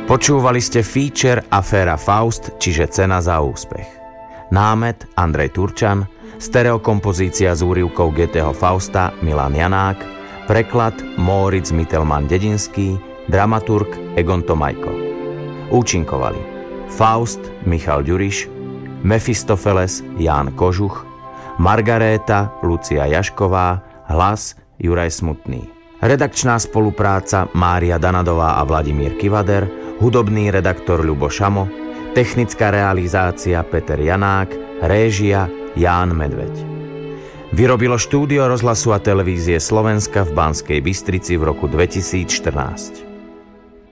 Počúvali ste feature Aféra Faust, čiže cena za úspech. Námet Andrej Turčan, stereokompozícia s úryvkou GT Fausta Milan Janák, preklad Móric Mittelmann Dedinský, dramaturg Egon Tomajko. Účinkovali Faust Michal Ďuriš, Mefistofeles Ján Kožuch, Margaréta Lucia Jašková, hlas Juraj Smutný. Redakčná spolupráca Mária Danadová a Vladimír Kivader, hudobný redaktor Ľubo Šamo, technická realizácia Peter Janák, réžia Ján Medveď. Vyrobilo štúdio Rozhlasu a televízie Slovenska v Banskej Bystrici v roku 2014.